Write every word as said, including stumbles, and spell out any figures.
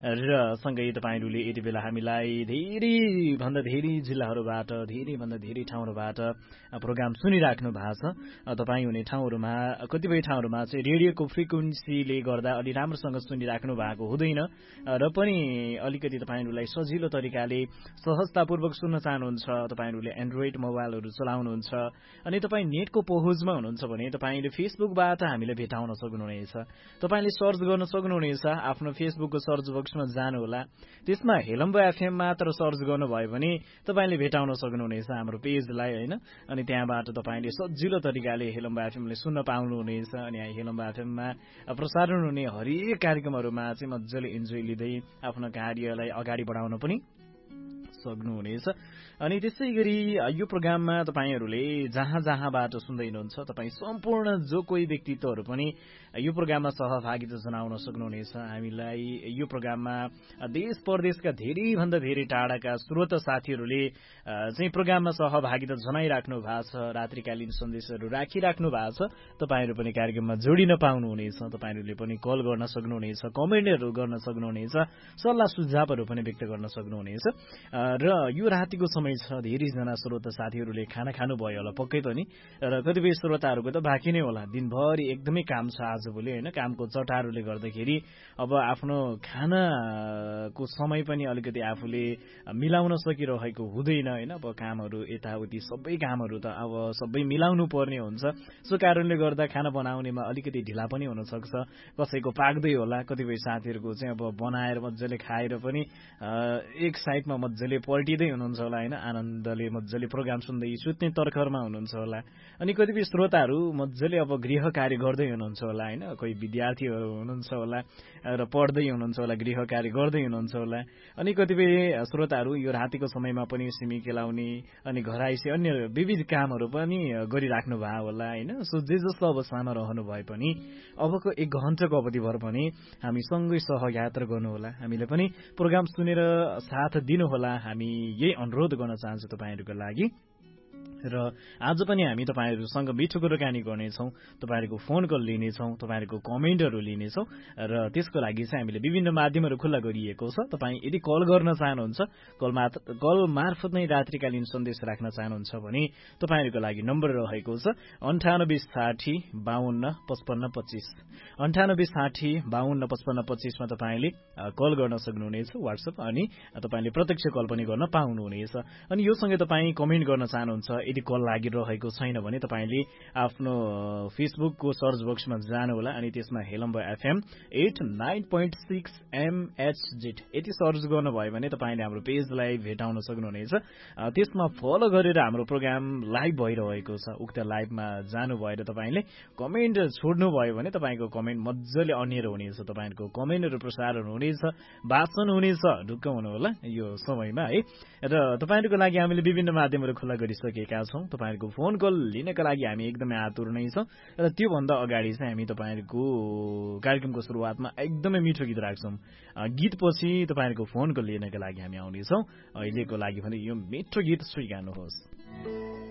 र सँगै तपाईँहरूले यति बेला हामीलाई धेरै भन्दा धेरै जिल्लाहरूबाट धेरै भन्दा धेरै ठाउँहरूबाट प्रोग्राम सुनिराख्नु भएको छ। तपाईँ हुने ठाउँहरूमा कतिपय ठाउँहरूमा चाहिँ रेडियोको फ्रिक्वेन्सीले गर्दा अलि राम्रोसँग सुनिराख्नु भएको हुँदैन र पनि अलिकति तपाईँहरूलाई सजिलो तरिकाले सहजतापूर्वक सुन्न चाहनुहुन्छ, तपाईँहरूले एन्ड्रोइड मोबाइलहरू चलाउनुहुन्छ अनि तपाईँ नेटको पहुँचमा हुनुहुन्छ भने तपाईँले फेसबुकबाट हामीलाई भेटाउन सक्नुहुनेछ। तपाईँले सर्च गर्न सक्नुहुनेछ, आफ्नो फेसबुकको सर्च बक्समा जानुहोला, त्यसमा हेलम्बो एफएम मात्र सर्च गर्नुभयो भने तपाईँले भेटाउन सक्नुहुनेछ हाम्रो पेजलाई होइन। अनि त्यहाँबाट तपाईँले सजिलो तरिकाले हेलम्बो एफएमले सुन्न पाउनुहुनेछ अनि हेलम्बो एफएममा प्रसारण हुने हरेक कार्यक्रमहरूमा चाहिँ मजाले इन्जोय लिँदै आफ्नो कार्यलाई अगाडि बढाउन पनि सक्नुहुनेछ। अनि त्यसै गरी यो प्रोग्राममा तपाईँहरूले जहाँ जहाँबाट सुन्दै हुनुहुन्छ तपाईँ सम्पूर्ण जो कोही व्यक्तित्वहरू पनि यो प्रोग्राममा सहभागिता जनाउन सक्नुहुनेछ। हामीलाई यो प्रोग्राममा देश परदेशका धेरैभन्दा धेरै टाढाका श्रोता साथीहरूले चाहिँ प्रोग्राममा सहभागिता जनाइराख्नु भएको छ, रात्रिकालीन सन्देशहरू राखिराख्नु भएको छ। तपाईँहरू पनि कार्यक्रममा जोडिन पाउनुहुनेछ, तपाईँहरूले पनि कल गर्न सक्नुहुनेछ, कमेन्टहरू गर्न सक्नुहुनेछ, सल्लाह सुझावहरू पनि व्यक्त गर्न सक्नुहुनेछ। र यो रातिको समय छ, धेरैजना श्रोता साथीहरूले खाना खानुभयो होला पक्कै पनि, र कतिपय श्रोताहरूको त बाँकी नै होला, दिनभरि एकदमै काम छ आजभोलि होइन। कामको चटाहरूले गर्दाखेरि अब आफ्नो खानाको समय पनि अलिकति आफूले मिलाउन सकिरहेको हुँदैन होइन। अब कामहरू यताउति सबै कामहरू त अब सबै मिलाउनु पर्ने हुन्छ, सो कारणले गर्दा खाना बनाउनेमा अलिकति ढिला पनि हुनसक्छ। कसैको पाक्दै होला, कतिपय साथीहरूको चाहिँ अब बनाएर मजाले खाएर पनि एक साइडमा मजाले पल्टिँदै हुनुहुन्छ होला होइन, आनन्दले मजाले प्रोग्राम सुन्दै सुत्ने तर्खरमा हुनुहुन्छ होला। अनि कतिपय श्रोताहरू मजाले अब गृह कार्य गर्दै हुनुहुन्छ होला होइन, कोही विद्यार्थीहरू हुनुहुन्छ होला र पढ्दै हुनुहुन्छ होला, गृह कार्य गर्दै हुनुहुन्छ होला। अनि कतिपय श्रोताहरू यो रातिको समयमा पनि सिमी केलाउने अनि घराइसे अन्य विविध कामहरू पनि गरिराख्नु भयो होला होइन। सो जे जस्तो अवस्थामा रहनु भए पनि अबको एक घन्टाको अवधिभर पनि हामी सँगै सहयात्रा गर्नुहोला, हामीले पनि प्रोग्राम सुनेर साथ दिनुहोला, हामी यही अनुरोध गर्न चाहन्छु तपाईँहरूको लागि। र आज पनि हामी तपाईँहरूसँग मिठो कुराकानी गर्नेछौँ, तपाईँहरूको फोन कल लिनेछौँ, तपाईँहरूको कमेन्टहरू लिनेछौँ र त्यसको लागि चाहिँ हामीले विभिन्न माध्यमहरू खुल्ला गरिएको छ। तपाईँ यदि कल गर्न चाहनुहुन्छ, कल मात्र कल मार्फत नै रात्रिकालीन सन्देश राख्न चाहनुहुन्छ भने तपाईँहरूको लागि नम्बर रहेको छ अन्ठानब्बे साठी बाहन्न पचपन्न पच्चिस अन्ठानब्बे साठी बाहन्न पचपन्न पच्चिसमा तपाईँले कल गर्न सक्नुहुनेछ वाट्सएप, अनि तपाईँले प्रत्यक्ष कल पनि गर्न पाउनुहुनेछ। अनि योसँगै तपाईँ कमेन्ट गर्न चाहनुहुन्छ, यदि कल लागिरहेको छैन भने तपाईँले आफ्नो फेसबुकको सर्च बक्समा जानुहोला अनि त्यसमा हेलम्बो FM at nine point six MHz यति सर्च गर्नुभयो भने तपाईँले हाम्रो पेजलाई भेटाउन सक्नुहुनेछ। त्यसमा फलो गरेर हाम्रो प्रोग्राम लाइभ भइरहेको छ, उक्त लाइभमा जानु भएर तपाईँले कमेन्ट छोड्नुभयो भने तपाईँको कमेन्ट मजाले अनिएर हुनेछ, तपाईँहरूको कमेन्टहरू प्रसारण हुनेछ, भाषण हुनेछ, ढुक्क हुनुहोला यो समयमा है। र तपाईँहरूको लागि हामीले विभिन्न माध्यमहरू खुल्ला गरिसकेका छौँ, तपाईँहरूको फोन कल लिनका लागि हामी एकदमै आतुर नै छौँ। र त्योभन्दा अगाडि चाहिँ हामी तपाईँहरूको कार्यक्रमको सुरुवातमा एकदमै मिठो गीत राख्छौँ, गीतपछि तपाईँहरूको फोन कल लिनका लागि हामी आउनेछौँ। अहिलेको लागि भने यो मिठो गीत स्वीकार्नुहोस्।